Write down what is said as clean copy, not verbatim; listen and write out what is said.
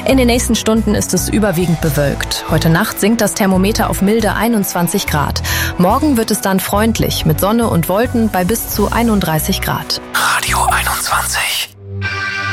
In den nächsten Stunden ist es überwiegend bewölkt. Heute Nacht sinkt das Thermometer auf milde 21 Grad. Morgen wird es dann freundlich mit Sonne und Wolken bei bis zu 31 Grad. Radio 21.